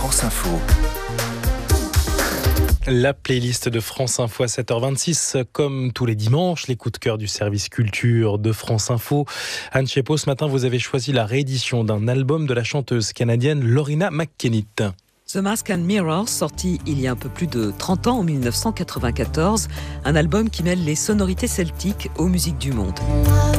France Info. La playlist de France Info à 7h26, comme tous les dimanches, les coups de cœur du service culture de France Info. Anne Chepo, ce matin, vous avez choisi la réédition d'un album de la chanteuse canadienne Loreena McKennitt. The Mask and Mirror, sorti il y a un peu plus de 30 ans, en 1994, un album qui mêle les sonorités celtiques aux musiques du monde.